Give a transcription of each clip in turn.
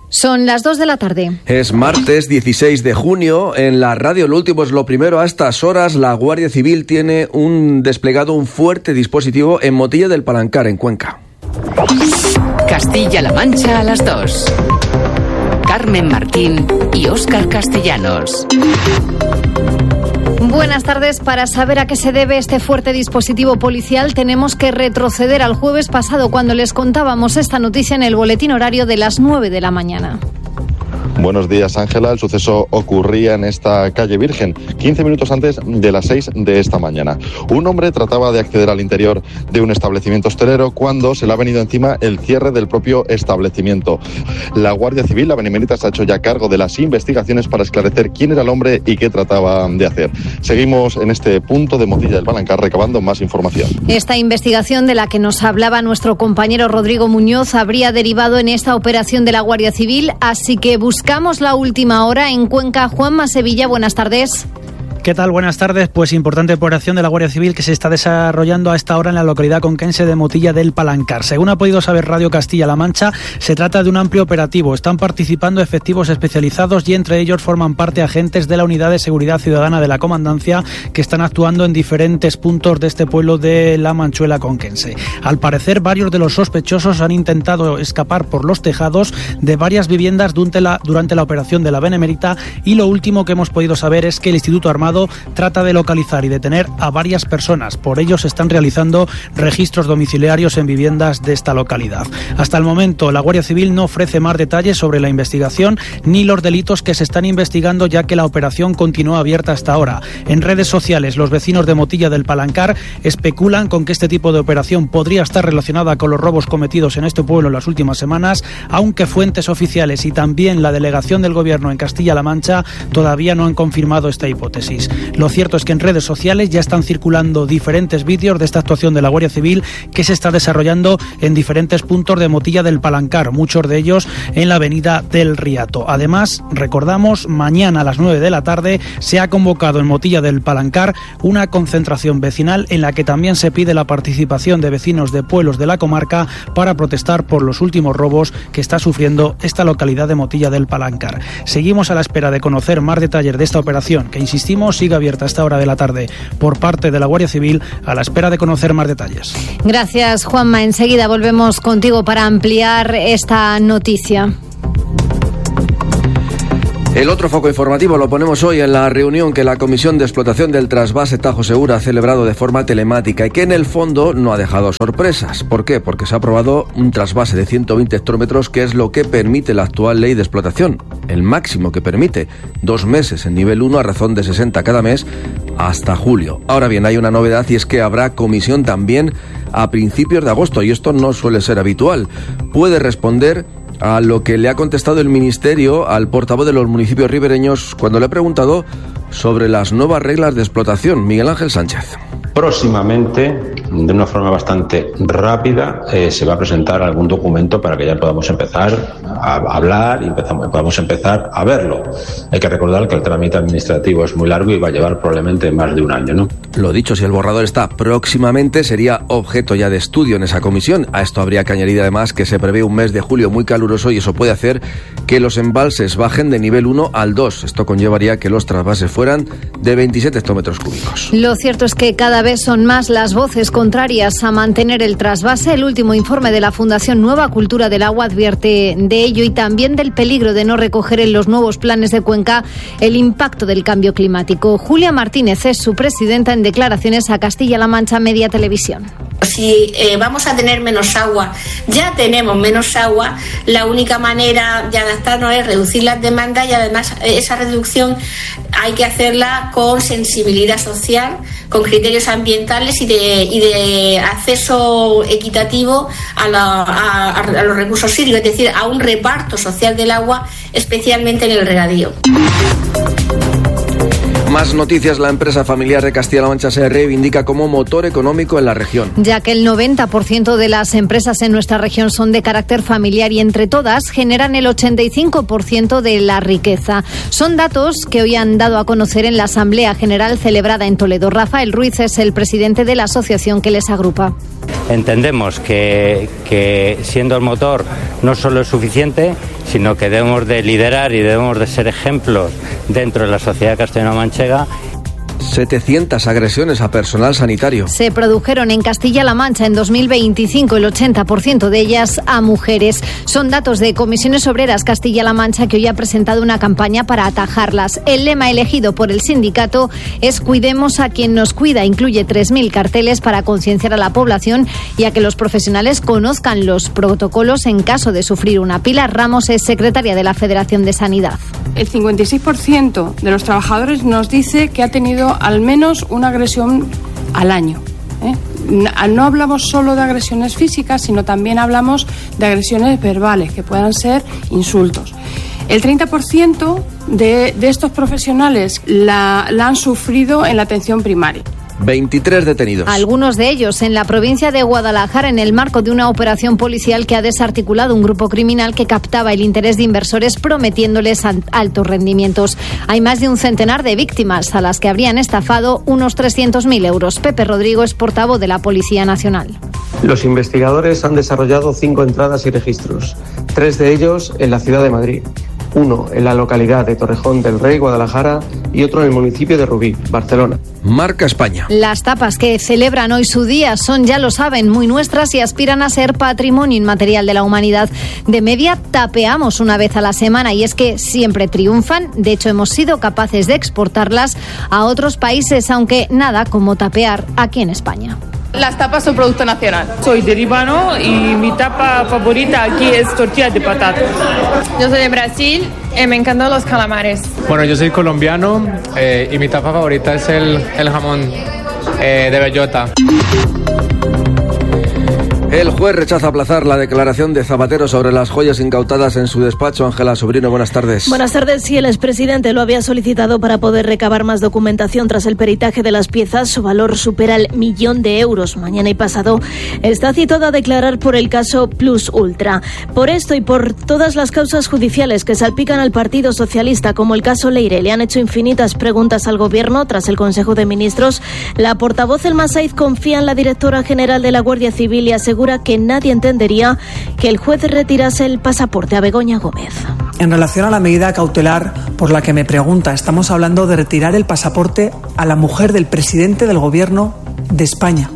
Son las 2 de la tarde. Es martes 16 de junio. En la radio, lo último es lo primero. A estas horas, la Guardia Civil tiene desplegado un fuerte dispositivo en Motilla del Palancar, en Cuenca. Castilla-La Mancha a las 2. Carmen Martín y Óscar Castellanos. Buenas tardes. Para saber a qué se debe este fuerte dispositivo policial, tenemos que retroceder al jueves pasado, cuando les contábamos esta noticia en el boletín horario de las 9 de la mañana. Buenos días, Ángela. El suceso ocurría en esta calle Virgen, 15 minutos antes de las 6 de esta mañana. Un hombre trataba de acceder al interior de un establecimiento hostelero cuando se le ha venido encima el cierre del propio establecimiento. La Guardia Civil, la Benemérita, se ha hecho ya cargo de las investigaciones para esclarecer quién era el hombre y qué trataba de hacer. Seguimos en este punto de Motilla del Palancar recabando más información. Esta investigación, de la que nos hablaba nuestro compañero Rodrigo Muñoz, habría derivado en esta operación de la Guardia Civil, así que buscamos la última hora en Cuenca. Juanma Sevilla, buenas tardes. ¿Qué tal? Buenas tardes. Pues importante operación de la Guardia Civil que se está desarrollando a esta hora en la localidad conquense de Motilla del Palancar. Según ha podido saber Radio Castilla-La Mancha, se trata de un amplio operativo. Están participando efectivos especializados y entre ellos forman parte agentes de la Unidad de Seguridad Ciudadana de la Comandancia, que están actuando en diferentes puntos de este pueblo de la Manchuela conquense. Al parecer, varios de los sospechosos han intentado escapar por los tejados de varias viviendas durante la operación de la Benemérita, y lo último que hemos podido saber es que el Instituto Armado trata de localizar y detener a varias personas. Por ello se están realizando registros domiciliarios en viviendas de esta localidad. Hasta el momento, la Guardia Civil no ofrece más detalles sobre la investigación ni los delitos que se están investigando, ya que la operación continúa abierta hasta ahora. En redes sociales, los vecinos de Motilla del Palancar especulan con que este tipo de operación podría estar relacionada con los robos cometidos en este pueblo en las últimas semanas, aunque fuentes oficiales y también la delegación del Gobierno en Castilla-La Mancha todavía no han confirmado esta hipótesis. Lo cierto es que en redes sociales ya están circulando diferentes vídeos de esta actuación de la Guardia Civil que se está desarrollando en diferentes puntos de Motilla del Palancar, muchos de ellos en la avenida del Riato. Además, recordamos, mañana a las 9 de la tarde se ha convocado en Motilla del Palancar una concentración vecinal en la que también se pide la participación de vecinos de pueblos de la comarca para protestar por los últimos robos que está sufriendo esta localidad de Motilla del Palancar. Seguimos a la espera de conocer más detalles de esta operación, que insistimos sigue abierta a esta hora de la tarde por parte de la Guardia Civil, a la espera de conocer más detalles. Gracias, Juanma. Enseguida volvemos contigo para ampliar esta noticia. El otro foco informativo lo ponemos hoy en la reunión que la Comisión de Explotación del Trasvase Tajo Segura ha celebrado de forma telemática y que en el fondo no ha dejado sorpresas. ¿Por qué? Porque se ha aprobado un trasvase de 120 hectómetros, que es lo que permite la actual ley de explotación. El máximo que permite, 2 meses en nivel 1 a razón de 60 cada mes hasta julio. Ahora bien, hay una novedad, y es que habrá comisión también a principios de agosto, y esto no suele ser habitual. Puede responder a lo que le ha contestado el Ministerio al portavoz de los municipios ribereños cuando le ha preguntado sobre las nuevas reglas de explotación. Miguel Ángel Sánchez. Próximamente, de una forma bastante rápida, se va a presentar algún documento para que ya podamos empezar a hablar y podamos empezar a verlo. Hay que recordar que el trámite administrativo es muy largo y va a llevar probablemente más de un año, ¿no? Lo dicho, si el borrador está próximamente, sería objeto ya de estudio en esa comisión. A esto habría que añadir además que se prevé un mes de julio muy caluroso, y eso puede hacer que los embalses bajen de nivel 1 al 2. Esto conllevaría que los trasvases fueran de 27 hectómetros cúbicos. Lo cierto es que cada vez son más las voces contrarias a mantener el trasvase. El último informe de la Fundación Nueva Cultura del Agua advierte de ello y también del peligro de no recoger en los nuevos planes de Cuenca el impacto del cambio climático. Julia Martínez es su presidenta en declaraciones a Castilla-La Mancha Media Televisión. Si vamos a tener menos agua, ya tenemos menos agua, la única manera de adaptarnos es reducir las demandas, y además esa reducción hay que hacerla con sensibilidad social, con criterios ambientales y de acceso equitativo a los recursos hídricos, es decir, a un reparto social del agua, especialmente en el regadío. Más noticias. La empresa familiar de Castilla-La Mancha se reivindica como motor económico en la región. Ya que el 90% de las empresas en nuestra región son de carácter familiar y entre todas generan el 85% de la riqueza. Son datos que hoy han dado a conocer en la Asamblea General celebrada en Toledo. Rafael Ruiz es el presidente de la asociación que les agrupa. Entendemos que siendo el motor no solo es suficiente, sino que debemos de liderar y debemos de ser ejemplos dentro de la sociedad castellano-manchega. 700 agresiones a personal sanitario. Se produjeron en Castilla-La Mancha en 2025, el 80% de ellas a mujeres. Son datos de Comisiones Obreras Castilla-La Mancha, que hoy ha presentado una campaña para atajarlas. El lema elegido por el sindicato es "Cuidemos a quien nos cuida". Incluye 3.000 carteles para concienciar a la población y a que los profesionales conozcan los protocolos en caso de sufrir una. Pilar Ramos es secretaria de la Federación de Sanidad. El 56% de los trabajadores nos dice que ha tenido al menos una agresión al año. No hablamos solo de agresiones físicas, sino también hablamos de agresiones verbales, que puedan ser insultos. El 30% de estos profesionales la han sufrido en la atención primaria. 23 detenidos. Algunos de ellos en la provincia de Guadalajara, en el marco de una operación policial que ha desarticulado un grupo criminal que captaba el interés de inversores prometiéndoles altos rendimientos. Hay más de un centenar de víctimas a las que habrían estafado unos 300.000 euros. Pepe Rodrigo es portavoz de la Policía Nacional. Los investigadores han desarrollado 5 entradas y registros, 3 de ellos en la ciudad de Madrid, 1 en la localidad de Torrejón del Rey, Guadalajara, y otro en el municipio de Rubí, Barcelona. Marca España. Las tapas que celebran hoy su día son, ya lo saben, muy nuestras y aspiran a ser patrimonio inmaterial de la humanidad. De media tapeamos una vez a la semana y es que siempre triunfan. De hecho, hemos sido capaces de exportarlas a otros países, aunque nada como tapear aquí en España. Las tapas son producto nacional. Soy de Líbano y mi tapa favorita aquí es tortilla de patata. Yo soy de Brasil y me encantan los calamares. Bueno, yo soy colombiano y mi tapa favorita es el jamón de bellota. El juez rechaza aplazar la declaración de Zapatero sobre las joyas incautadas en su despacho. Ángela Sobrino, buenas tardes. Buenas tardes. Sí, el expresidente lo había solicitado para poder recabar más documentación tras el peritaje de las piezas. Su valor supera el 1.000.000 de euros. Mañana y pasado está citado a declarar por el caso Plus Ultra. Por esto y por todas las causas judiciales que salpican al Partido Socialista, como el caso Leire, le han hecho infinitas preguntas al Gobierno tras el Consejo de Ministros. La portavoz Elma Saiz confía en la directora general de la Guardia Civil y asegura que nadie entendería que el juez retirase el pasaporte a Begoña Gómez. En relación a la medida cautelar por la que me pregunta, estamos hablando de retirar el pasaporte a la mujer del presidente del Gobierno de España.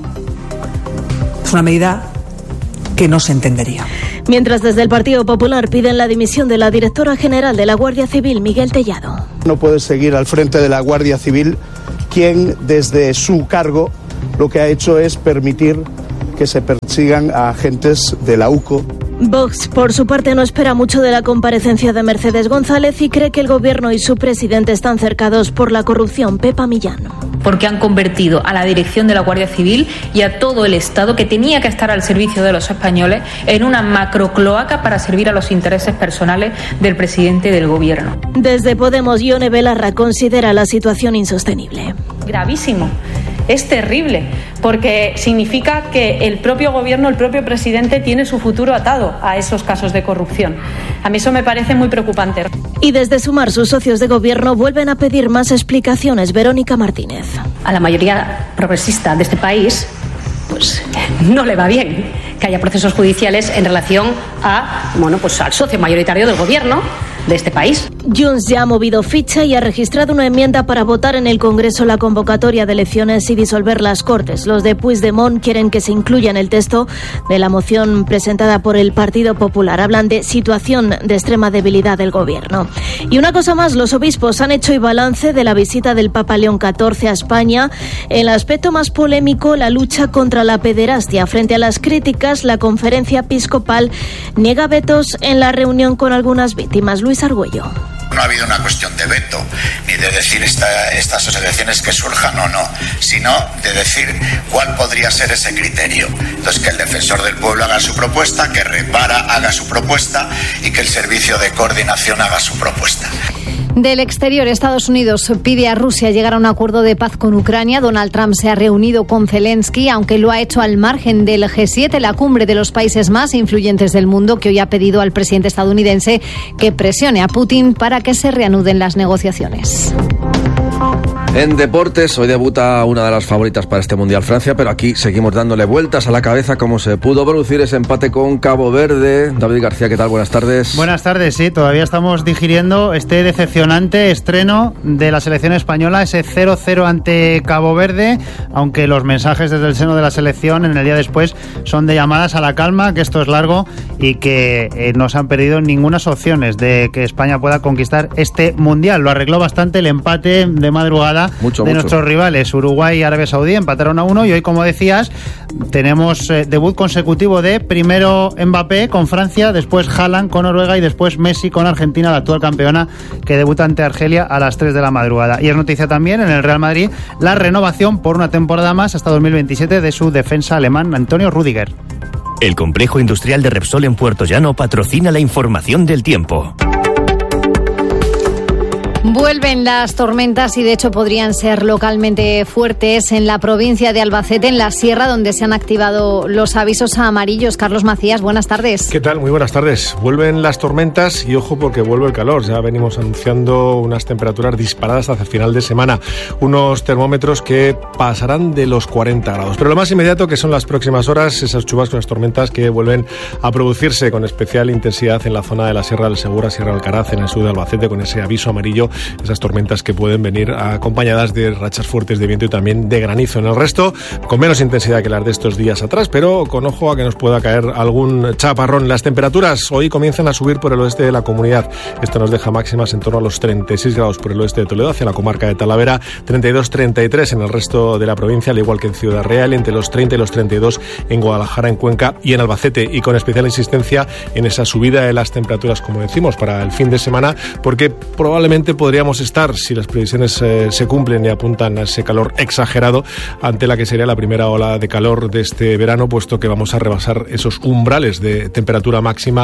Es una medida que no se entendería. Mientras desde el Partido Popular piden la dimisión de la directora general de la Guardia Civil, Miguel Tellado. No puede seguir al frente de la Guardia Civil quien desde su cargo lo que ha hecho es permitir que se persigan a agentes de la UCO. Vox, por su parte, no espera mucho de la comparecencia de Mercedes González y cree que el Gobierno y su presidente están cercados por la corrupción. Pepa Millán. Porque han convertido a la dirección de la Guardia Civil y a todo el Estado, que tenía que estar al servicio de los españoles, en una macrocloaca para servir a los intereses personales del presidente y del Gobierno. Desde Podemos, Ione Belarra considera la situación insostenible. Gravísimo. Es terrible, porque significa que el propio Gobierno, el propio presidente, tiene su futuro atado a esos casos de corrupción. A mí eso me parece muy preocupante. Y desde Sumar, sus socios de Gobierno vuelven a pedir más explicaciones. Verónica Martínez. A la mayoría progresista de este país, pues no le va bien que haya procesos judiciales en relación a, al socio mayoritario del Gobierno de este país. Junts ya ha movido ficha y ha registrado una enmienda para votar en el Congreso la convocatoria de elecciones y disolver las Cortes. Los de Puigdemont quieren que se incluya en el texto de la moción presentada por el Partido Popular. Hablan de situación de extrema debilidad del Gobierno. Y una cosa más, los obispos han hecho hoy balance de la visita del Papa León XIV a España. El aspecto más polémico, la lucha contra la pederastia. Frente a las críticas, la conferencia episcopal niega vetos en la reunión con algunas víctimas. Luis Argüello. No ha habido una cuestión de veto, ni de decir estas asociaciones que surjan o no, sino de decir cuál podría ser ese criterio. Entonces, que el defensor del pueblo haga su propuesta, que Repara haga su propuesta y que el servicio de coordinación haga su propuesta. Del exterior, Estados Unidos pide a Rusia llegar a un acuerdo de paz con Ucrania. Donald Trump se ha reunido con Zelensky, aunque lo ha hecho al margen del G7, la cumbre de los países más influyentes del mundo, que hoy ha pedido al presidente estadounidense que presione a Putin para que se reanuden las negociaciones. En deportes, hoy debuta una de las favoritas para este Mundial, Francia, pero aquí seguimos dándole vueltas a la cabeza cómo se pudo producir ese empate con Cabo Verde. David García, ¿qué tal? Buenas tardes. Buenas tardes, sí, todavía estamos digiriendo este decepcionante estreno de la selección española, ese 0-0 ante Cabo Verde, aunque los mensajes desde el seno de la selección en el día después son de llamadas a la calma, que esto es largo y que no se han perdido ninguna opciones de que España pueda conquistar este Mundial. Lo arregló bastante el empate de madrugada nuestros rivales, Uruguay y Arabia Saudí, empataron a 1 y hoy, como decías, tenemos debut consecutivo de primero Mbappé con Francia, después Haaland con Noruega y después Messi con Argentina, la actual campeona, que debuta ante Argelia a las 3 de la madrugada. Y es noticia también en el Real Madrid la renovación por una temporada más hasta 2027 de su defensa alemán Antonio Rüdiger. El complejo industrial de Repsol en Puerto Llano patrocina la información del tiempo. Vuelven las tormentas y de hecho podrían ser localmente fuertes en la provincia de Albacete, en la sierra, donde se han activado los avisos amarillos. Carlos Macías, buenas tardes. ¿Qué tal? Muy buenas tardes. Vuelven las tormentas y ojo porque vuelve el calor. Ya venimos anunciando unas temperaturas disparadas hasta el final de semana. Unos termómetros que pasarán de los 40 grados. Pero lo más inmediato, que son las próximas horas, esas chubascos, las tormentas que vuelven a producirse con especial intensidad en la zona de la Sierra del Segura, Sierra del Alcaraz, en el sur de Albacete, con ese aviso amarillo. Esas tormentas que pueden venir acompañadas de rachas fuertes de viento y también de granizo. En el resto, con menos intensidad que las de estos días atrás, pero con ojo a que nos pueda caer algún chaparrón. Las temperaturas hoy comienzan a subir por el oeste de la comunidad. Esto nos deja máximas en torno a los 36 grados por el oeste de Toledo, hacia la comarca de Talavera, 32-33 en el resto de la provincia, al igual que en Ciudad Real, entre los 30 y los 32 en Guadalajara, en Cuenca y en Albacete, y con especial insistencia en esa subida de las temperaturas, como decimos, para el fin de semana, porque probablemente podríamos estar, si las previsiones se cumplen y apuntan a ese calor exagerado, ante la que sería la primera ola de calor de este verano, puesto que vamos a rebasar esos umbrales de temperatura máxima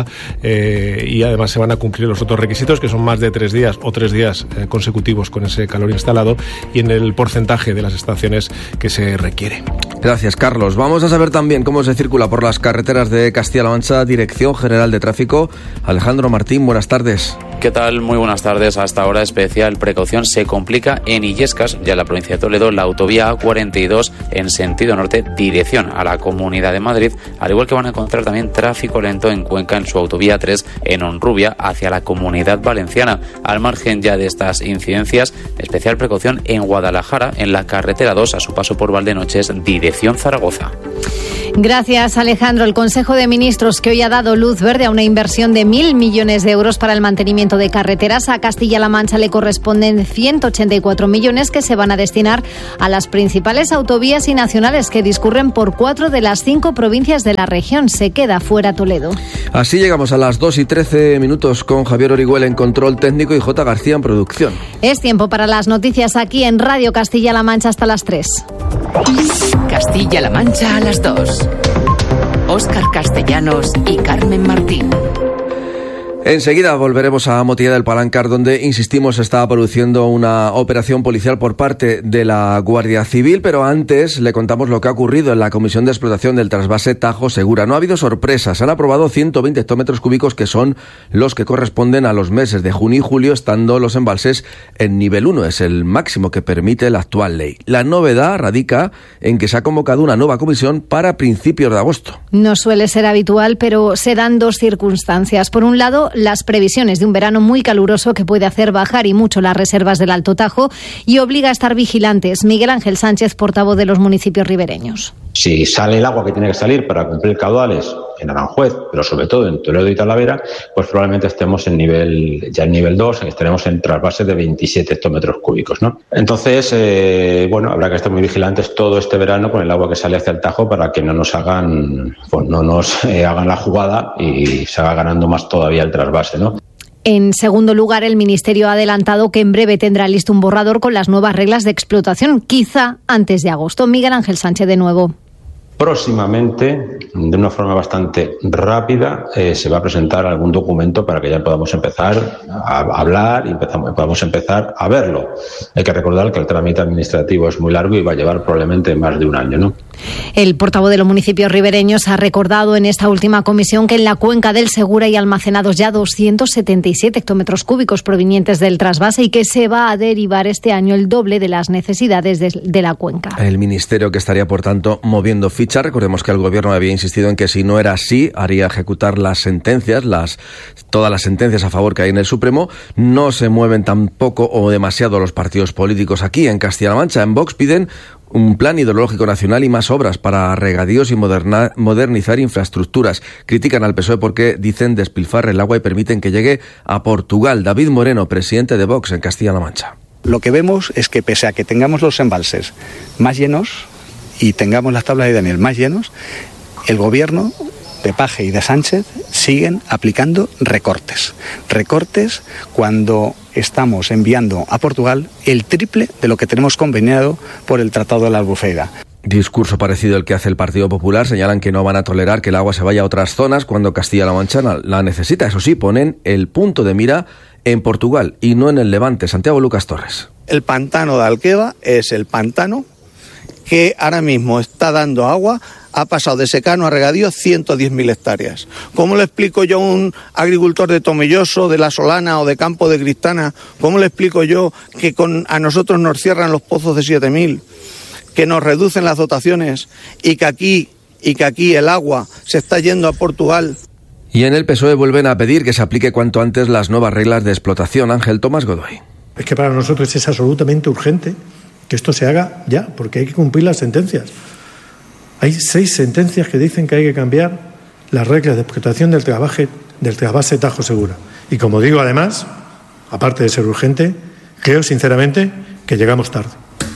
y además se van a cumplir los otros requisitos, que son más de 3 días o 3 días consecutivos con ese calor instalado y en el porcentaje de las estaciones que se requiere. Gracias, Carlos. Vamos a saber también cómo se circula por las carreteras de Castilla-La Mancha. Dirección General de Tráfico, Alejandro Martín, buenas tardes. ¿Qué tal? Muy buenas tardes. Hasta ahora especial precaución se complica en Illescas, ya en la provincia de Toledo, la autovía A42 en sentido norte, dirección a la Comunidad de Madrid, al igual que van a encontrar también tráfico lento en Cuenca en su autovía 3 en Honrubia hacia la Comunidad Valenciana. Al margen ya de estas incidencias, especial precaución en Guadalajara, en la carretera 2 a su paso por Valdenoches, dirección Zaragoza. Gracias, Alejandro. El Consejo de Ministros, que hoy ha dado luz verde a una inversión de 1.000 millones de euros para el mantenimiento de carreteras. A Castilla-La Mancha le corresponden 184 millones que se van a destinar a las principales autovías y nacionales que discurren por 4 de las 5 provincias de la región. Se queda fuera Toledo. Así llegamos a las 2:13 con Javier Orihuela en control técnico y J. García en producción. Es tiempo para las noticias aquí en Radio Castilla-La Mancha hasta las 3. Castilla-La Mancha a las 2. Óscar Castellanos y Carmen Martín. Enseguida volveremos a Motilla del Palancar, donde, insistimos, se está produciendo una operación policial por parte de la Guardia Civil, pero antes le contamos lo que ha ocurrido en la Comisión de Explotación del Trasvase Tajo Segura. No ha habido sorpresas, han aprobado 120 hectómetros cúbicos, que son los que corresponden a los meses de junio y julio, estando los embalses en nivel 1, es el máximo que permite la actual ley. La novedad radica en que se ha convocado una nueva comisión para principios de agosto. No suele ser habitual, pero se dan dos circunstancias. Por un lado, las previsiones de un verano muy caluroso que puede hacer bajar y mucho las reservas del Alto Tajo y obliga a estar vigilantes. Miguel Ángel Sánchez, portavoz de los municipios ribereños. Si sale el agua que tiene que salir para cumplir caudales en Aranjuez, pero sobre todo en Toledo y Talavera, pues probablemente estemos en nivel 2, estaremos en trasvase de 27 hectómetros cúbicos, ¿no? Entonces, habrá que estar muy vigilantes todo este verano con el agua que sale hacia el Tajo para que no nos hagan la jugada y se haga ganando más todavía el trasvase, ¿no? En segundo lugar, el Ministerio ha adelantado que en breve tendrá listo un borrador con las nuevas reglas de explotación, quizá antes de agosto. Miguel Ángel Sánchez de nuevo. Próximamente, de una forma bastante rápida, se va a presentar algún documento para que ya podamos empezar a hablar y podamos empezar a verlo. Hay que recordar que el trámite administrativo es muy largo y va a llevar probablemente más de un año, ¿no? El portavoz de los municipios ribereños ha recordado en esta última comisión que en la cuenca del Segura hay almacenados ya 277 hectómetros cúbicos provenientes del trasvase y que se va a derivar este año el doble de las necesidades de la cuenca. El ministerio que estaría, por tanto, moviendo ficha. Recordemos que el gobierno había insistido en que si no era así, haría ejecutar las sentencias, todas las sentencias a favor que hay en el Supremo. No se mueven tampoco o demasiado los partidos políticos aquí en Castilla-La Mancha. En Vox piden un plan hidrológico nacional y más obras para regadíos y modernizar infraestructuras. Critican al PSOE porque dicen despilfarra el agua y permiten que llegue a Portugal. David Moreno, presidente de Vox en Castilla-La Mancha. Lo que vemos es que pese a que tengamos los embalses más llenos y tengamos las tablas de Daniel más llenos, el gobierno de Paje y de Sánchez siguen aplicando recortes. Recortes cuando estamos enviando a Portugal el triple de lo que tenemos conveniado por el Tratado de la Albufeira. Discurso parecido al que hace el Partido Popular. Señalan que no van a tolerar que el agua se vaya a otras zonas cuando Castilla-La Mancha la necesita. Eso sí, ponen el punto de mira en Portugal y no en el Levante. Santiago Lucas Torres. El pantano de Alqueva es el pantano que ahora mismo está dando agua. Ha pasado de secano a regadío 110.000 hectáreas. ¿Cómo le explico yo a un agricultor de Tomelloso, de La Solana o de Campo de Cristana? ¿Cómo le explico yo que a nosotros nos cierran los pozos de 7.000, que nos reducen las dotaciones y que aquí el agua se está yendo a Portugal? Y en el PSOE vuelven a pedir que se aplique cuanto antes las nuevas reglas de explotación. Ángel Tomás Godoy. Es que para nosotros es absolutamente urgente que esto se haga ya, porque hay que cumplir las sentencias. Hay 6 sentencias que dicen que hay que cambiar las reglas de explotación del trasvase Tajo Segura. Y como digo, además, aparte de ser urgente, creo sinceramente que llegamos tarde.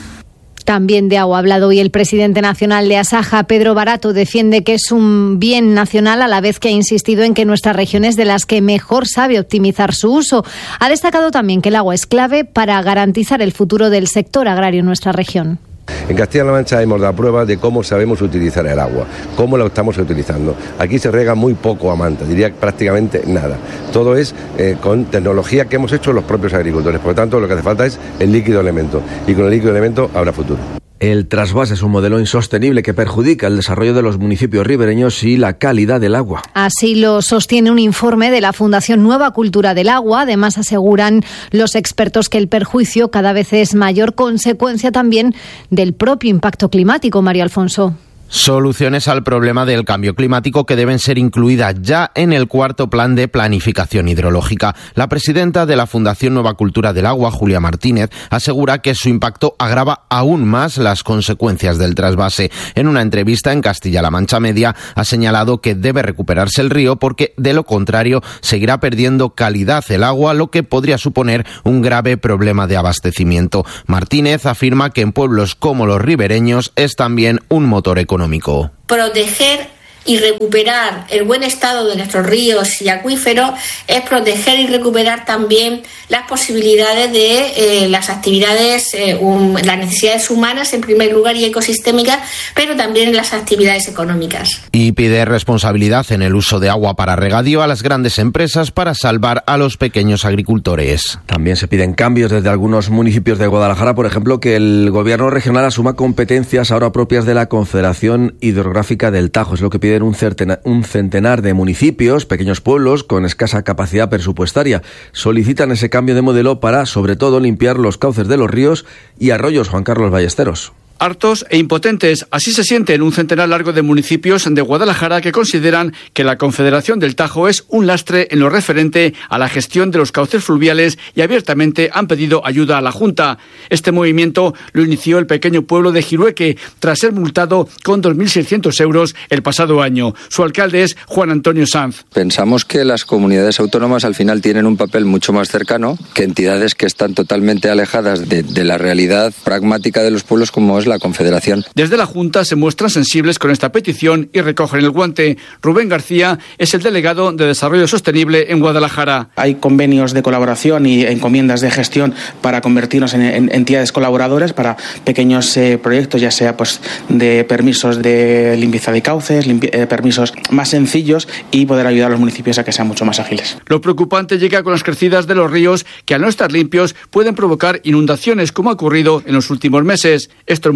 También de agua ha hablado hoy el presidente nacional de Asaja, Pedro Barato. Defiende que es un bien nacional a la vez que ha insistido en que nuestra región es de las que mejor sabe optimizar su uso. Ha destacado también que el agua es clave para garantizar el futuro del sector agrario en nuestra región. En Castilla-La Mancha hemos dado pruebas de cómo sabemos utilizar el agua, cómo lo estamos utilizando. Aquí se riega muy poco a manta, diría prácticamente nada. Todo es con tecnología que hemos hecho los propios agricultores. Por lo tanto, lo que hace falta es el líquido elemento. Y con el líquido elemento habrá futuro. El trasvase es un modelo insostenible que perjudica el desarrollo de los municipios ribereños y la calidad del agua. Así lo sostiene un informe de la Fundación Nueva Cultura del Agua. Además, aseguran los expertos que el perjuicio cada vez es mayor, consecuencia también del propio impacto climático. Mario Alfonso. Soluciones al problema del cambio climático que deben ser incluidas ya en el cuarto plan de planificación hidrológica. La presidenta de la Fundación Nueva Cultura del Agua, Julia Martínez, asegura que su impacto agrava aún más las consecuencias del trasvase. En una entrevista en Castilla-La Mancha Media ha señalado que debe recuperarse el río porque de lo contrario seguirá perdiendo calidad el agua, lo que podría suponer un grave problema de abastecimiento. Martínez afirma que en pueblos como los ribereños es también un motor económico. Proteger y recuperar el buen estado de nuestros ríos y acuíferos es proteger y recuperar también las posibilidades de las actividades, las necesidades humanas en primer lugar y ecosistémicas, pero también las actividades económicas. Y pide responsabilidad en el uso de agua para regadío a las grandes empresas para salvar a los pequeños agricultores. También se piden cambios desde algunos municipios de Guadalajara, por ejemplo, que el gobierno regional asuma competencias ahora propias de la Confederación Hidrográfica del Tajo. Es lo que piden un centenar de municipios, pequeños pueblos con escasa capacidad presupuestaria. Solicitan ese cambio de modelo para, sobre todo, limpiar los cauces de los ríos y arroyos. Juan Carlos Ballesteros. Hartos e impotentes, así se sienten un centenar largo de municipios de Guadalajara que consideran que la Confederación del Tajo es un lastre en lo referente a la gestión de los cauces fluviales y abiertamente han pedido ayuda a la Junta. Este movimiento lo inició el pequeño pueblo de Jirueque tras ser multado con 2.600 euros el pasado año. Su alcalde es Juan Antonio Sanz. Pensamos que las comunidades autónomas al final tienen un papel mucho más cercano que entidades que están totalmente alejadas de la realidad pragmática de los pueblos como es la Confederación. Desde la Junta se muestran sensibles con esta petición y recogen el guante. Rubén García es el delegado de Desarrollo Sostenible en Guadalajara. Hay convenios de colaboración y encomiendas de gestión para convertirnos en entidades colaboradoras para pequeños proyectos, ya sea pues de permisos de limpieza de cauces, permisos más sencillos y poder ayudar a los municipios a que sean mucho más ágiles. Lo preocupante llega con las crecidas de los ríos que al no estar limpios pueden provocar inundaciones como ha ocurrido en los últimos meses. Estos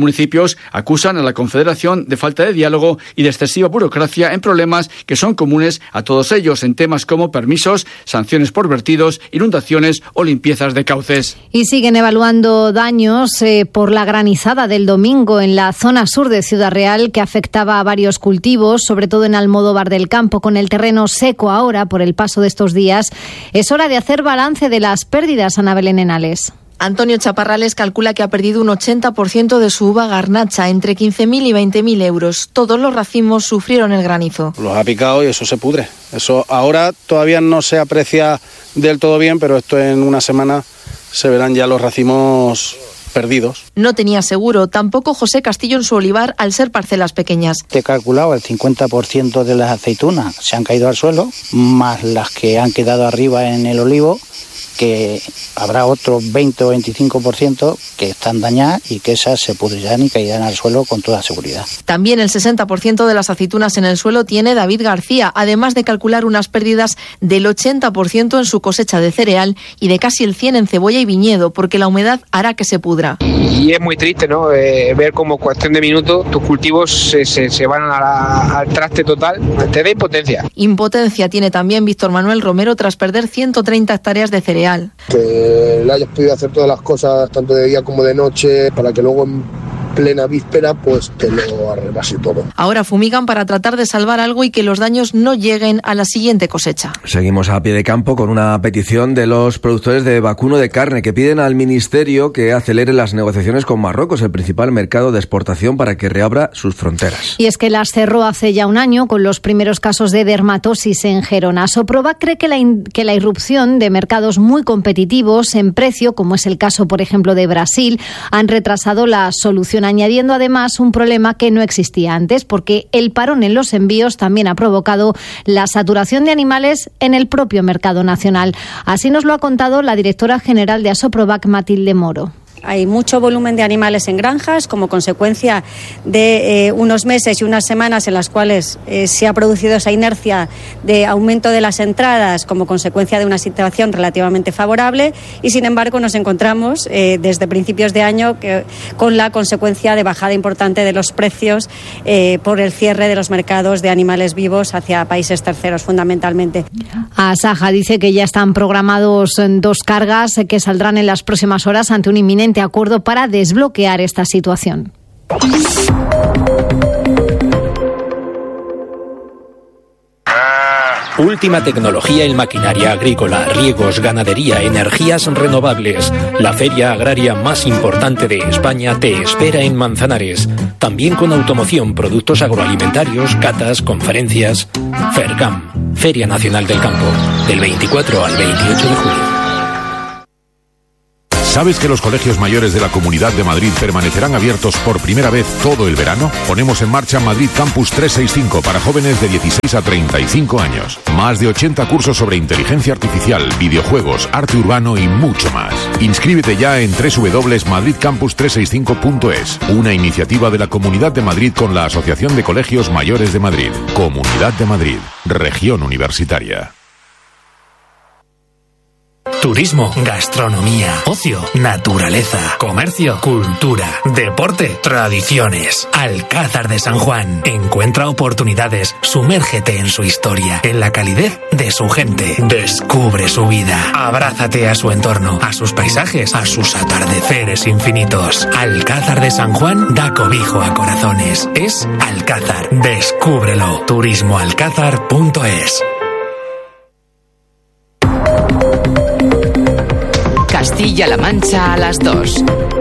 municipios acusan a la Confederación de falta de diálogo y de excesiva burocracia en problemas que son comunes a todos ellos, en temas como permisos, sanciones por vertidos, inundaciones o limpiezas de cauces. Y siguen evaluando daños por la granizada del domingo en la zona sur de Ciudad Real, que afectaba a varios cultivos, sobre todo en Almodóvar del Campo. Con el terreno seco ahora por el paso de estos días, es hora de hacer balance de las pérdidas, Ana Belén Henales. Antonio Chaparrales calcula que ha perdido un 80% de su uva garnacha, entre 15.000 y 20.000 euros. Todos los racimos sufrieron el granizo. Los ha picado y eso se pudre. Eso ahora todavía no se aprecia del todo bien, pero esto en una semana se verán ya los racimos perdidos. No tenía seguro, tampoco José Castillo en su olivar, al ser parcelas pequeñas. Te he calculado el 50% de las aceitunas se han caído al suelo, más las que han quedado arriba en el olivo, que habrá otro 20 o 25% que están dañadas y que esas se pudrirán y caerán al suelo con toda seguridad. También el 60% de las aceitunas en el suelo tiene David García, además de calcular unas pérdidas del 80% en su cosecha de cereal y de casi el 100% en cebolla y viñedo, porque la humedad hará que se pudra. Y es muy triste, ¿no? Ver cómo cuestión de minutos tus cultivos se van al traste total. Te da impotencia. Impotencia tiene también Víctor Manuel Romero tras perder 130 hectáreas de cereal. Que le hayas podido hacer todas las cosas, tanto de día como de noche, para que luego en plena víspera pues te lo arrebase todo. Ahora fumigan para tratar de salvar algo y que los daños no lleguen a la siguiente cosecha. Seguimos a pie de campo con una petición de los productores de vacuno de carne que piden al Ministerio que acelere las negociaciones con Marruecos, el principal mercado de exportación, para que reabra sus fronteras. Y es que las cerró hace ya un año con los primeros casos de dermatosis en Gerona. Soproba cree que la irrupción de mercados muy competitivos en precio, como es el caso por ejemplo de Brasil, han retrasado la solución, añadiendo además un problema que no existía antes, porque el parón en los envíos también ha provocado la saturación de animales en el propio mercado nacional. Así nos lo ha contado la directora general de Asoprobac, Matilde Moro. Hay mucho volumen de animales en granjas como consecuencia de unos meses y unas semanas en las cuales se ha producido esa inercia de aumento de las entradas como consecuencia de una situación relativamente favorable, y sin embargo nos encontramos desde principios de año con la consecuencia de bajada importante de los precios por el cierre de los mercados de animales vivos hacia países terceros fundamentalmente. Asaja dice que ya están programados 2 cargas que saldrán en las próximas horas ante un inminente acuerdo para desbloquear esta situación. Última tecnología en maquinaria agrícola, riegos, ganadería, energías renovables. La feria agraria más importante de España te espera en Manzanares. También con automoción, productos agroalimentarios, catas, conferencias. FERCAM, Feria Nacional del Campo, del 24 al 28 de julio. ¿Sabes que los colegios mayores de la Comunidad de Madrid permanecerán abiertos por primera vez todo el verano? Ponemos en marcha Madrid Campus 365 para jóvenes de 16 a 35 años. Más de 80 cursos sobre inteligencia artificial, videojuegos, arte urbano y mucho más. Inscríbete ya en www.madridcampus365.es, una iniciativa de la Comunidad de Madrid con la Asociación de Colegios Mayores de Madrid. Comunidad de Madrid, Región Universitaria. Turismo, gastronomía, ocio, naturaleza, comercio, cultura, deporte, tradiciones. Alcázar de San Juan. Encuentra oportunidades, sumérgete en su historia, en la calidez de su gente. Descubre su vida, abrázate a su entorno, a sus paisajes, a sus atardeceres infinitos. Alcázar de San Juan da cobijo a corazones. Es Alcázar. Descúbrelo. turismoalcázar.es. Castilla-La Mancha a las 2.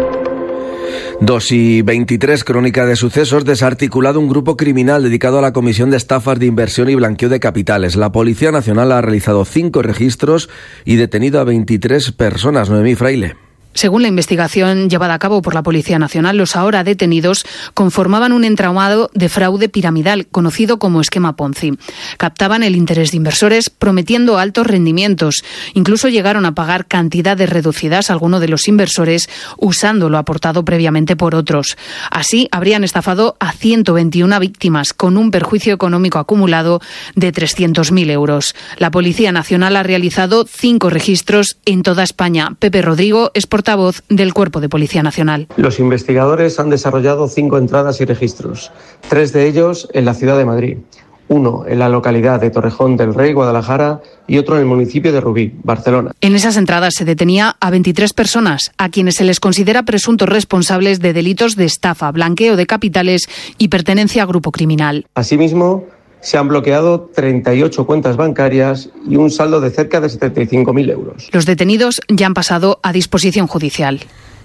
2:23, crónica de sucesos. Desarticulado un grupo criminal dedicado a la comisión de estafas de inversión y blanqueo de capitales. La Policía Nacional ha realizado 5 registros y detenido a 23 personas. Noemí Fraile. Según la investigación llevada a cabo por la Policía Nacional, los ahora detenidos conformaban un entramado de fraude piramidal, conocido como esquema Ponzi. Captaban el interés de inversores prometiendo altos rendimientos. Incluso llegaron a pagar cantidades reducidas a alguno de los inversores usando lo aportado previamente por otros. Así, habrían estafado a 121 víctimas con un perjuicio económico acumulado de 300.000 euros. La Policía Nacional ha realizado 5 registros en toda España. Pepe Rodrigo es portavoz portavoz del Cuerpo de Policía Nacional. Los investigadores han desarrollado 5 entradas y registros, 3 de ellos en la ciudad de Madrid, 1 en la localidad de Torrejón del Rey, Guadalajara, y otro en el municipio de Rubí, Barcelona. En esas entradas se detenía a 23 personas, a quienes se les considera presuntos responsables de delitos de estafa, blanqueo de capitales y pertenencia a grupo criminal. Asimismo, se han bloqueado 38 cuentas bancarias y un saldo de cerca de 75.000 euros. Los detenidos ya han pasado a disposición judicial.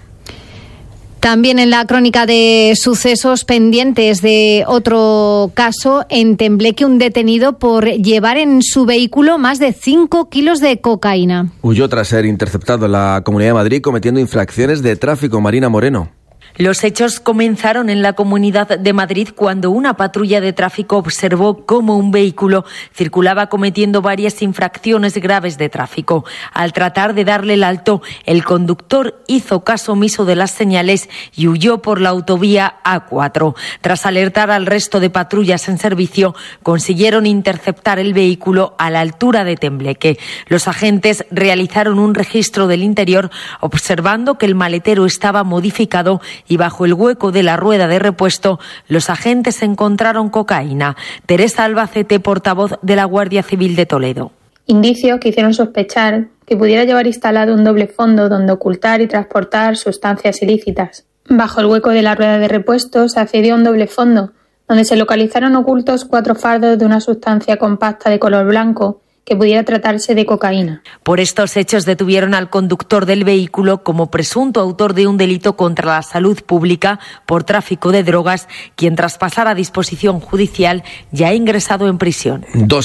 También en la crónica de sucesos pendientes de otro caso, en Tembleque, un detenido por llevar en su vehículo más de 5 kilos de cocaína. Huyó tras ser interceptado en la Comunidad de Madrid cometiendo infracciones de tráfico. Marina Moreno. Los hechos comenzaron en la Comunidad de Madrid cuando una patrulla de tráfico observó cómo un vehículo circulaba cometiendo varias infracciones graves de tráfico. Al tratar de darle el alto, el conductor hizo caso omiso de las señales y huyó por la autovía A4. Tras alertar al resto de patrullas en servicio, consiguieron interceptar el vehículo a la altura de Tembleque. Los agentes realizaron un registro del interior, observando que el maletero estaba modificado y bajo el hueco de la rueda de repuesto los agentes encontraron cocaína. Teresa Albacete, portavoz de la Guardia Civil de Toledo. Indicios que hicieron sospechar que pudiera llevar instalado un doble fondo donde ocultar y transportar sustancias ilícitas. Bajo el hueco de la rueda de repuesto se accedió a un doble fondo, donde se localizaron ocultos 4 fardos de una sustancia compacta de color blanco que pudiera tratarse de cocaína. Por estos hechos detuvieron al conductor del vehículo como presunto autor de un delito contra la salud pública por tráfico de drogas, quien tras pasar a disposición judicial ya ha ingresado en prisión.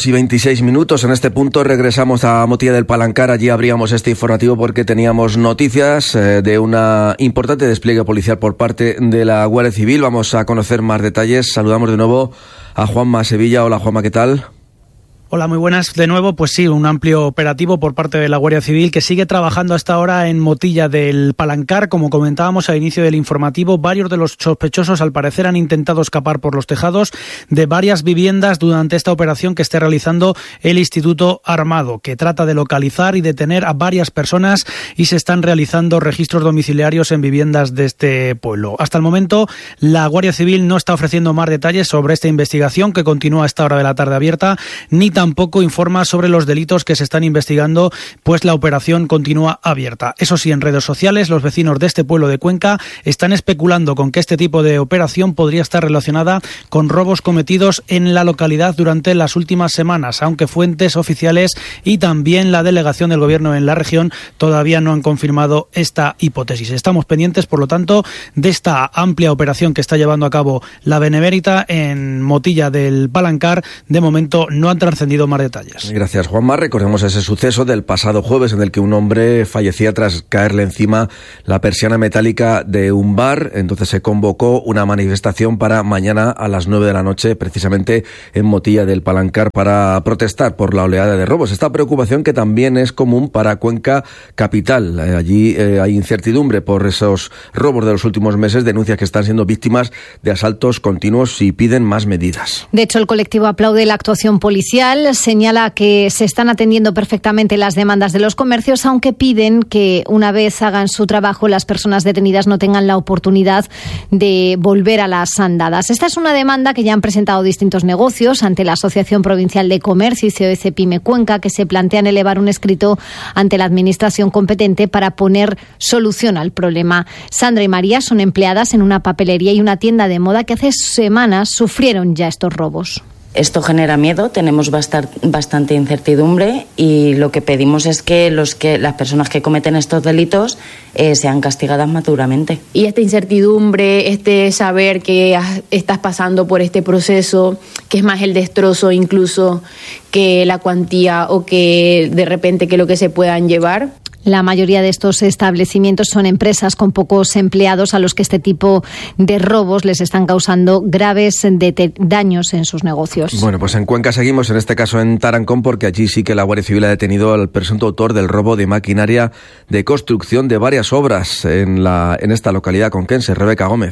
2:26. En este punto regresamos a Motilla del Palancar. Allí abríamos este informativo porque teníamos noticias de una importante despliegue policial por parte de la Guardia Civil. Vamos a conocer más detalles. Saludamos de nuevo a Juanma Sevilla. Hola Juanma, ¿qué tal? Hola, muy buenas de nuevo. Pues sí, un amplio operativo por parte de la Guardia Civil que sigue trabajando hasta ahora en Motilla del Palancar. Como comentábamos al inicio del informativo, varios de los sospechosos al parecer han intentado escapar por los tejados de varias viviendas durante esta operación que esté realizando el Instituto Armado, que trata de localizar y detener a varias personas, y se están realizando registros domiciliarios en viviendas de este pueblo. Hasta el momento, la Guardia Civil no está ofreciendo más detalles sobre esta investigación, que continúa a esta hora de la tarde abierta, ni tampoco informa sobre los delitos que se están investigando, pues la operación continúa abierta. Eso sí, en redes sociales, los vecinos de este pueblo de Cuenca están especulando con que este tipo de operación podría estar relacionada con robos cometidos en la localidad durante las últimas semanas, aunque fuentes oficiales y también la delegación del Gobierno en la región todavía no han confirmado esta hipótesis. Estamos pendientes, por lo tanto, de esta amplia operación que está llevando a cabo la Benemérita en Motilla del Palancar. De momento no han trascendido más detalles. Gracias, Juanma. Recordemos ese suceso del pasado jueves en el que un hombre fallecía tras caerle encima la persiana metálica de un bar. Entonces se convocó una manifestación para mañana a las 9 de la noche, precisamente en Motilla del Palancar, para protestar por la oleada de robos. Esta preocupación que también es común para Cuenca capital. Allí hay incertidumbre por esos robos de los últimos meses, denuncias que están siendo víctimas de asaltos continuos y piden más medidas. De hecho, el colectivo aplaude la actuación policial, señala que se están atendiendo perfectamente las demandas de los comercios, aunque piden que una vez hagan su trabajo las personas detenidas no tengan la oportunidad de volver a las andadas. Esta es una demanda que ya han presentado distintos negocios ante la Asociación Provincial de Comercio y COEC Pyme Cuenca, que se plantean elevar un escrito ante la administración competente para poner solución al problema. Sandra y María son empleadas en una papelería y una tienda de moda que hace semanas sufrieron ya estos robos. Esto genera miedo, tenemos bastante incertidumbre, y lo que pedimos es que las personas que cometen estos delitos sean castigadas más duramente. Y esta incertidumbre, este saber que estás pasando por este proceso, que es más el destrozo incluso que la cuantía o que de repente que lo que se puedan llevar. La mayoría de estos establecimientos son empresas con pocos empleados a los que este tipo de robos les están causando graves daños en sus negocios. Bueno, pues en Cuenca seguimos, en este caso en Tarancón, porque allí sí que la Guardia Civil ha detenido al presunto autor del robo de maquinaria de construcción de varias obras en esta localidad conquense. Rebeca Gómez.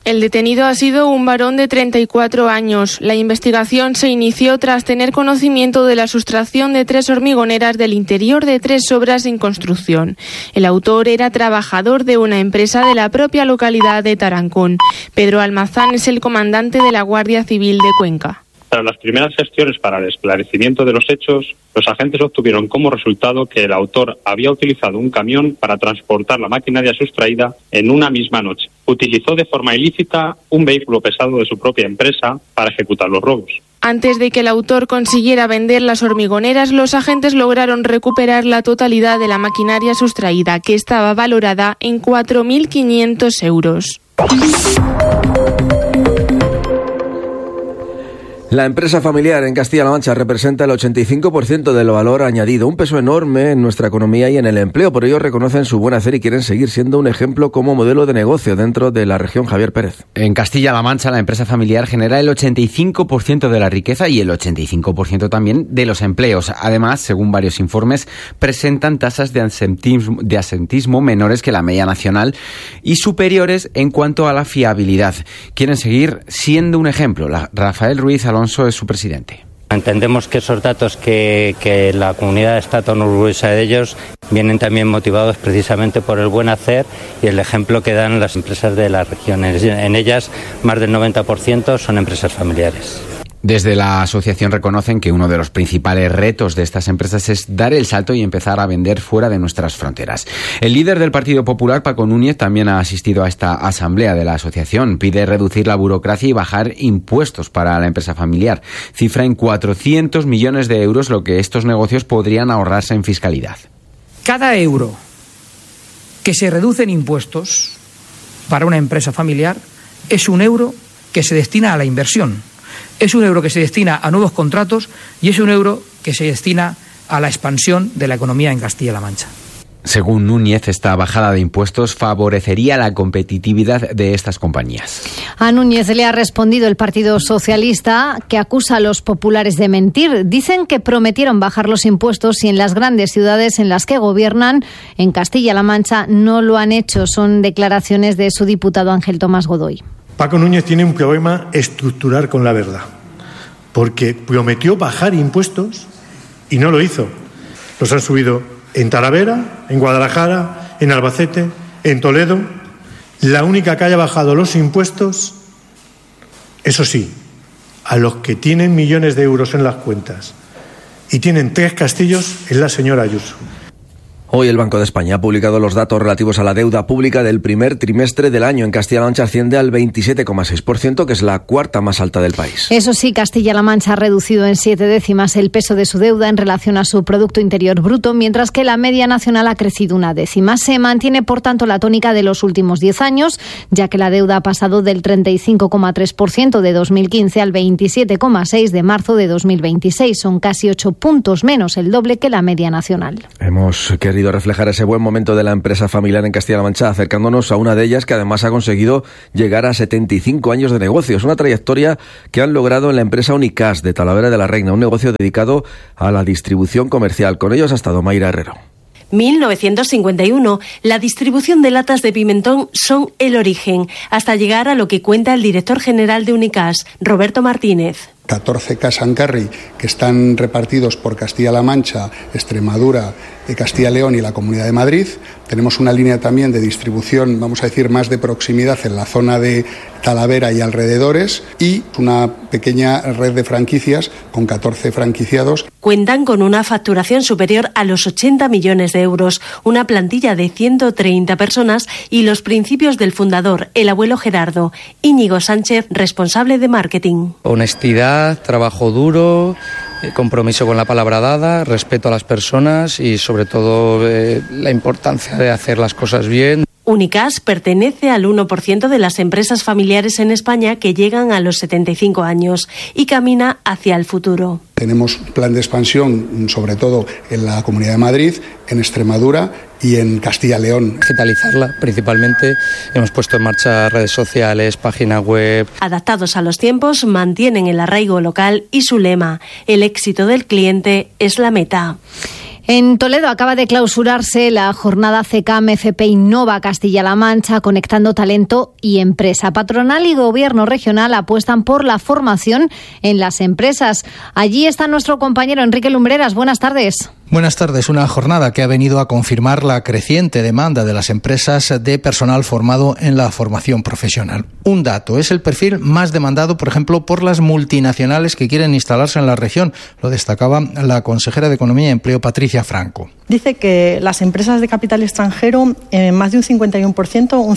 El detenido ha sido un varón de 34 años. La investigación se inició tras tener conocimiento de la sustracción de 3 hormigoneras del interior de 3 obras en construcción. El autor era trabajador de una empresa de la propia localidad de Tarancón. Pedro Almazán es el comandante de la Guardia Civil de Cuenca. Tras las primeras gestiones para el esclarecimiento de los hechos, los agentes obtuvieron como resultado que el autor había utilizado un camión para transportar la maquinaria sustraída en una misma noche. Utilizó de forma ilícita un vehículo pesado de su propia empresa para ejecutar los robos. Antes de que el autor consiguiera vender las hormigoneras, los agentes lograron recuperar la totalidad de la maquinaria sustraída, que estaba valorada en 4.500 euros. La empresa familiar en Castilla-La Mancha representa el 85% del valor añadido, un peso enorme en nuestra economía y en el empleo. Por ello reconocen su buen hacer y quieren seguir siendo un ejemplo como modelo de negocio dentro de la región. Javier Pérez. En Castilla-La Mancha, la empresa familiar genera el 85% de la riqueza y el 85% también de los empleos. Además, según varios informes, presentan tasas de asentismo menores que la media nacional y superiores en cuanto a la fiabilidad. Quieren seguir siendo un ejemplo. Rafael Ruiz Alonso es su presidente. Entendemos que esos datos que la comunidad está tan orgullosa de ellos vienen también motivados precisamente por el buen hacer y el ejemplo que dan las empresas de las regiones. En ellas, más del 90% son empresas familiares. Desde la asociación reconocen que uno de los principales retos de estas empresas es dar el salto y empezar a vender fuera de nuestras fronteras. El líder del Partido Popular, Paco Núñez, también ha asistido a esta asamblea de la asociación. Pide reducir la burocracia y bajar impuestos para la empresa familiar. Cifra en 400 millones de euros lo que estos negocios podrían ahorrarse en fiscalidad. Cada euro que se reduce en impuestos para una empresa familiar es un euro que se destina a la inversión. Es un euro que se destina a nuevos contratos y es un euro que se destina a la expansión de la economía en Castilla-La Mancha. Según Núñez, esta bajada de impuestos favorecería la competitividad de estas compañías. A Núñez le ha respondido el Partido Socialista, que acusa a los populares de mentir. Dicen que prometieron bajar los impuestos y en las grandes ciudades en las que gobiernan, en Castilla-La Mancha, no lo han hecho. Son declaraciones de su diputado Ángel Tomás Godoy. Paco Núñez tiene un problema estructural con la verdad, porque prometió bajar impuestos y no lo hizo. Los han subido en Talavera, en Guadalajara, en Albacete, en Toledo. La única que haya bajado los impuestos, eso sí, a los que tienen millones de euros en las cuentas y tienen 3 castillos, es la señora Ayuso. Hoy el Banco de España ha publicado los datos relativos a la deuda pública del primer trimestre del año. En Castilla-La Mancha asciende al 27,6%, que es la cuarta más alta del país. Eso sí, Castilla-La Mancha ha reducido en 7 décimas el peso de su deuda en relación a su Producto Interior Bruto, mientras que la media nacional ha crecido 1 décima. Se mantiene, por tanto, la tónica de los últimos 10 años, ya que la deuda ha pasado del 35,3% de 2015 al 27,6% de marzo de 2026. Son casi 8 puntos menos, el doble que la media nacional. Hemos querido reflejar ese buen momento de la empresa familiar en Castilla-La Mancha, acercándonos a una de ellas que además ha conseguido llegar a 75 años de negocios, una trayectoria que han logrado en la empresa Unicas de Talavera de la Reina, un negocio dedicado a la distribución comercial. Con ellos ha estado Mayra Herrero. 1951, la distribución de latas de pimentón son el origen, hasta llegar a lo que cuenta el director general de Unicas, Roberto Martínez. 14 cash and carry que están repartidos por Castilla-La Mancha, Extremadura, Castilla y León y la Comunidad de Madrid. Tenemos una línea también de distribución, vamos a decir, más de proximidad en la zona de Talavera y alrededores, y una pequeña red de franquicias con 14 franquiciados. Cuentan con una facturación superior a los 80 millones de euros, una plantilla de 130 personas y los principios del fundador, el abuelo Gerardo, Íñigo Sánchez, responsable de marketing. Honestidad, trabajo duro, compromiso con la palabra dada, respeto a las personas y sobre todo la importancia de hacer las cosas bien. Unicas pertenece al 1% de las empresas familiares en España que llegan a los 75 años y camina hacia el futuro. Tenemos un plan de expansión, sobre todo en la Comunidad de Madrid, en Extremadura y en Castilla y León. Digitalizarla principalmente. Hemos puesto en marcha redes sociales, página web. Adaptados a los tiempos, mantienen el arraigo local y su lema: el éxito del cliente es la meta. En Toledo acaba de clausurarse la jornada CECAM FP Innova Castilla-La Mancha, conectando talento y empresa. Patronal y gobierno regional apuestan por la formación en las empresas. Allí está nuestro compañero Enrique Lumbreras. Buenas tardes. Buenas tardes. Una jornada que ha venido a confirmar la creciente demanda de las empresas de personal formado en la formación profesional. Un dato, es el perfil más demandado, por ejemplo, por las multinacionales que quieren instalarse en la región. Lo destacaba la consejera de Economía y Empleo, Patricia Franco. Dice que las empresas de capital extranjero, más de un 51%, un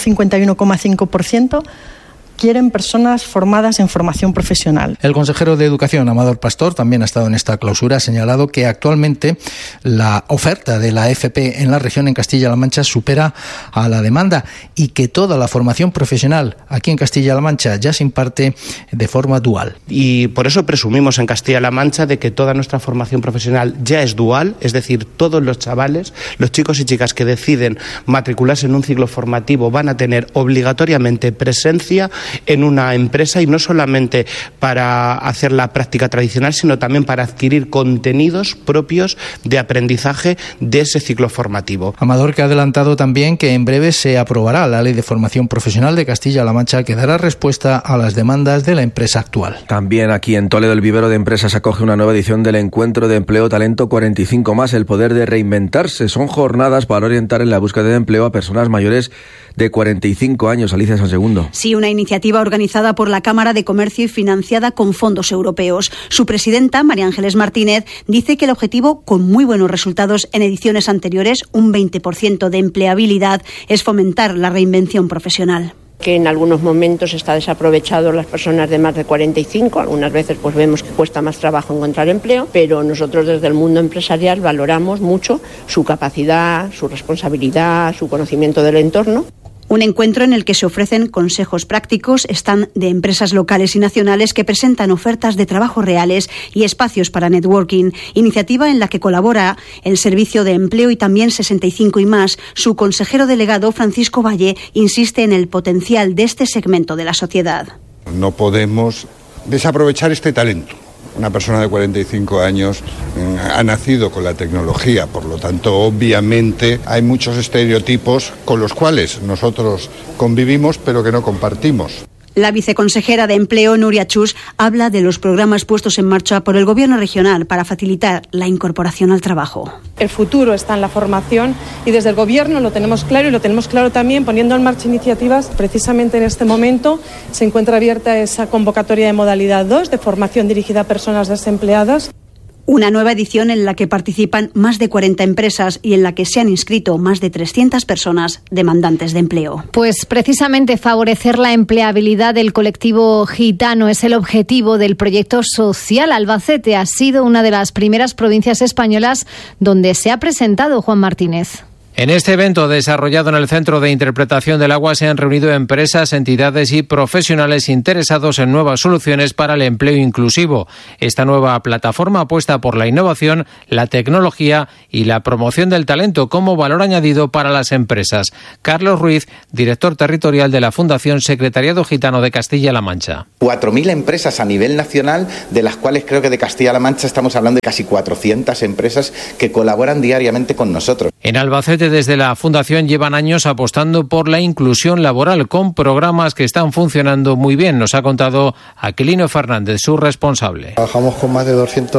51,5%, quieren personas formadas en formación profesional. El consejero de Educación, Amador Pastor, también ha estado en esta clausura, ha señalado que actualmente la oferta de la FP en la región, en Castilla-La Mancha, supera a la demanda y que toda la formación profesional aquí en Castilla-La Mancha ya se imparte de forma dual. Y por eso presumimos en Castilla-La Mancha de que toda nuestra formación profesional ya es dual, es decir, todos los chavales, los chicos y chicas que deciden matricularse en un ciclo formativo van a tener obligatoriamente presencia en una empresa, y no solamente para hacer la práctica tradicional, sino también para adquirir contenidos propios de aprendizaje de ese ciclo formativo. Amador, que ha adelantado también que en breve se aprobará la Ley de Formación Profesional de Castilla-La Mancha, que dará respuesta a las demandas de la empresa actual. También aquí en Toledo el vivero de empresas acoge una nueva edición del Encuentro de Empleo Talento 45 más, el poder de reinventarse. Son jornadas para orientar en la búsqueda de empleo a personas mayores de 45 años. Alicia Sansegundo. Sí, una iniciativa organizada por la Cámara de Comercio y financiada con fondos europeos. Su presidenta, María Ángeles Martínez, dice que el objetivo, con muy buenos resultados en ediciones anteriores, un 20% de empleabilidad, es fomentar la reinvención profesional. Que en algunos momentos está desaprovechado las personas de más de 45, algunas veces pues vemos que cuesta más trabajo encontrar empleo, pero nosotros desde el mundo empresarial valoramos mucho su capacidad, su responsabilidad, su conocimiento del entorno. Un encuentro en el que se ofrecen consejos prácticos, stand de empresas locales y nacionales que presentan ofertas de trabajo reales y espacios para networking, iniciativa en la que colabora el Servicio de Empleo y también 65 y más. Su consejero delegado, Francisco Valle, insiste en el potencial de este segmento de la sociedad. No podemos desaprovechar este talento. Una persona de 45 años ha nacido con la tecnología, por lo tanto, obviamente, hay muchos estereotipos con los cuales nosotros convivimos, pero que no compartimos. La viceconsejera de Empleo, Nuria Chus, habla de los programas puestos en marcha por el Gobierno regional para facilitar la incorporación al trabajo. El futuro está en la formación y desde el Gobierno lo tenemos claro, y lo tenemos claro también poniendo en marcha iniciativas. Precisamente en este momento se encuentra abierta esa convocatoria de modalidad 2 de formación dirigida a personas desempleadas. Una nueva edición en la que participan más de 40 empresas y en la que se han inscrito más de 300 personas demandantes de empleo. Pues precisamente favorecer la empleabilidad del colectivo gitano es el objetivo del proyecto social. Albacete ha sido una de las primeras provincias españolas donde se ha presentado Juan Martínez. En este evento desarrollado en el Centro de Interpretación del Agua se han reunido empresas, entidades y profesionales interesados en nuevas soluciones para el empleo inclusivo. Esta nueva plataforma apuesta por la innovación, la tecnología y la promoción del talento como valor añadido para las empresas. Carlos Ruiz, director territorial de la Fundación Secretariado Gitano de Castilla-La Mancha. 4.000 empresas a nivel nacional, de las cuales creo que de Castilla-La Mancha estamos hablando de casi 400 empresas que colaboran diariamente con nosotros. En Albacete, desde la Fundación llevan años apostando por la inclusión laboral con programas que están funcionando muy bien. Nos ha contado Aquilino Fernández, su responsable. Trabajamos con más de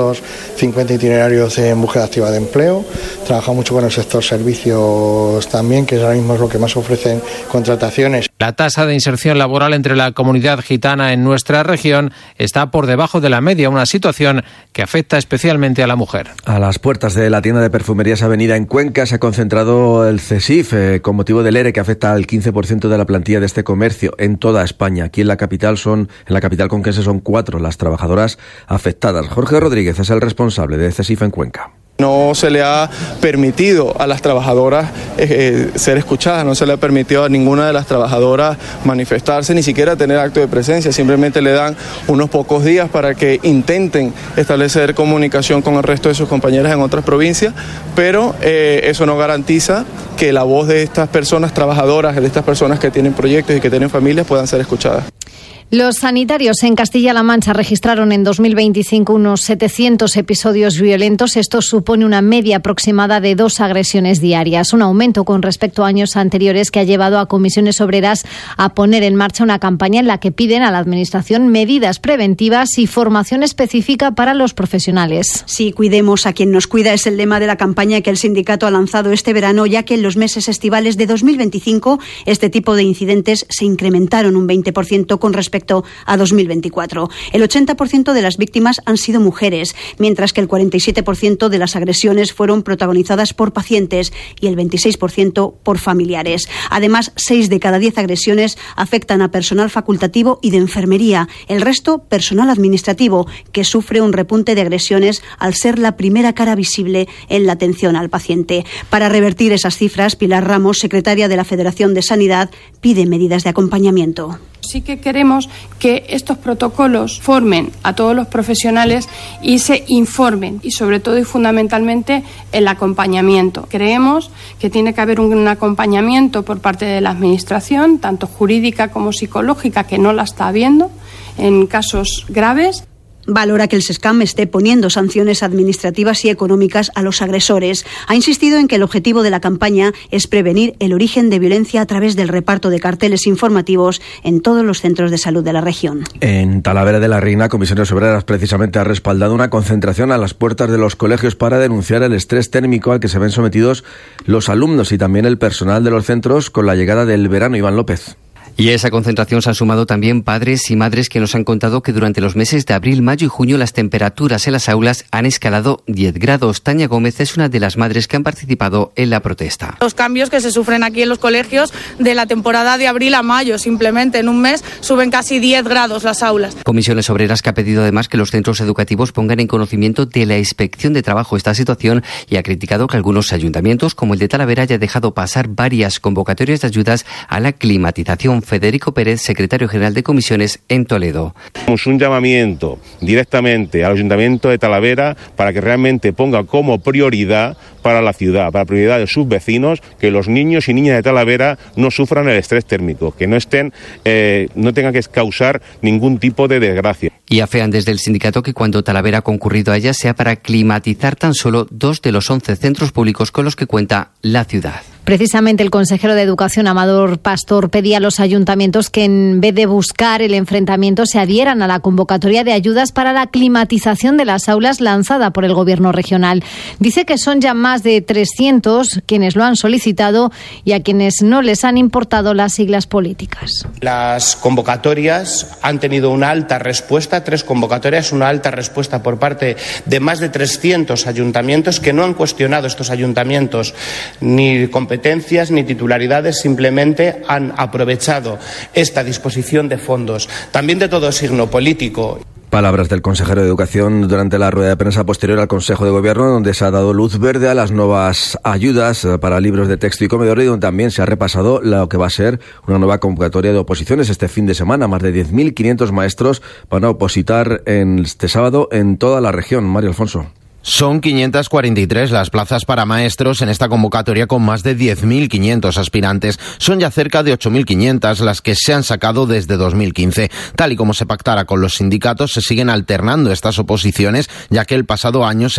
250 itinerarios en búsqueda activa de empleo. Trabajamos mucho con el sector servicios también, que ahora mismo es lo que más ofrecen contrataciones. La tasa de inserción laboral entre la comunidad gitana en nuestra región está por debajo de la media, una situación que afecta especialmente a la mujer. A las puertas de la tienda de perfumerías Avenida en Cuenca se ha concentrado el CESIF con motivo del ERE que afecta al 15% de la plantilla de este comercio en toda España. Aquí en la capital conquense son 4 las trabajadoras afectadas. Jorge Rodríguez es el responsable de CESIF en Cuenca. No se le ha permitido a las trabajadoras ser escuchadas, no se le ha permitido a ninguna de las trabajadoras manifestarse, ni siquiera tener acto de presencia. Simplemente le dan unos pocos días para que intenten establecer comunicación con el resto de sus compañeras en otras provincias, pero eso no garantiza que la voz de estas personas trabajadoras, de estas personas que tienen proyectos y que tienen familias, puedan ser escuchadas. Los sanitarios en Castilla-La Mancha registraron en 2025 unos 700 episodios violentos. Esto supone una media aproximada de 2 agresiones diarias, un aumento con respecto a años anteriores que ha llevado a comisiones obreras a poner en marcha una campaña en la que piden a la Administración medidas preventivas y formación específica para los profesionales. Sí, cuidemos a quien nos cuida es el lema de la campaña que el sindicato ha lanzado este verano, ya que en los meses estivales de 2025 este tipo de incidentes se incrementaron un 20% con respecto a 2024. El 80% de las víctimas han sido mujeres, mientras que el 47% de las agresiones fueron protagonizadas por pacientes y el 26% por familiares. Además, 6 de cada 10 agresiones afectan a personal facultativo y de enfermería. El resto, personal administrativo, que sufre un repunte de agresiones al ser la primera cara visible en la atención al paciente. Para revertir esas cifras, Pilar Ramos, secretaria de la Federación de Sanidad, pide medidas de acompañamiento. Sí que queremos que estos protocolos formen a todos los profesionales y se informen, y sobre todo y fundamentalmente el acompañamiento. Creemos que tiene que haber un acompañamiento por parte de la Administración, tanto jurídica como psicológica, que no la está habiendo en casos graves. Valora que el SESCAM esté poniendo sanciones administrativas y económicas a los agresores. Ha insistido en que el objetivo de la campaña es prevenir el origen de violencia a través del reparto de carteles informativos en todos los centros de salud de la región. En Talavera de la Reina, Comisiones Obreras precisamente ha respaldado una concentración a las puertas de los colegios para denunciar el estrés térmico al que se ven sometidos los alumnos y también el personal de los centros con la llegada del verano. Iván López. Y a esa concentración se han sumado también padres y madres que nos han contado que durante los meses de abril, mayo y junio las temperaturas en las aulas han escalado 10 grados. Tania Gómez es una de las madres que han participado en la protesta. Los cambios que se sufren aquí en los colegios de la temporada de abril a mayo, simplemente en un mes suben casi 10 grados las aulas. Comisiones Obreras que ha pedido además que los centros educativos pongan en conocimiento de la Inspección de Trabajo esta situación y ha criticado que algunos ayuntamientos, como el de Talavera, haya dejado pasar varias convocatorias de ayudas a la climatización. Federico Pérez, secretario general de Comisiones en Toledo. Hacemos un llamamiento directamente al Ayuntamiento de Talavera para que realmente ponga como prioridad para la ciudad, para prioridad de sus vecinos, que los niños y niñas de Talavera no sufran el estrés térmico, que no tengan que causar ningún tipo de desgracia. Y afean desde el sindicato que cuando Talavera ha concurrido a ella sea para climatizar tan solo 2 de los 11 centros públicos con los que cuenta la ciudad. Precisamente el consejero de Educación, Amador Pastor, pedía a los ayuntamientos que en vez de buscar el enfrentamiento se adhieran a la convocatoria de ayudas para la climatización de las aulas lanzada por el Gobierno regional. Dice que son ya más de 300 quienes lo han solicitado y a quienes no les han importado las siglas políticas. Las convocatorias han tenido una alta respuesta, 3 convocatorias, una alta respuesta por parte de más de 300 ayuntamientos que no han cuestionado estos ayuntamientos ni competencias ni titularidades, simplemente han aprovechado esta disposición de fondos, también de todo signo político. Palabras del consejero de Educación durante la rueda de prensa posterior al Consejo de Gobierno, donde se ha dado luz verde a las nuevas ayudas para libros de texto y comedor y donde también se ha repasado lo que va a ser una nueva convocatoria de oposiciones este fin de semana. Más de 10.500 maestros van a opositar este sábado en toda la región. Mario Alfonso. Son 543 las plazas para maestros en esta convocatoria con más de 10.500 aspirantes. Son ya cerca de 8.500 las que se han sacado desde 2015. Tal y como se pactara con los sindicatos, se siguen alternando estas oposiciones, ya que el pasado año